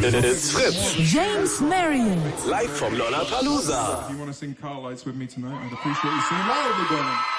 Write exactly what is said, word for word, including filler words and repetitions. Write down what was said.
It's Fritz. James Marriott. Live from Lollapalooza. If you want to sing Car Lights with me tonight, I'd appreciate you singing loud, everybody.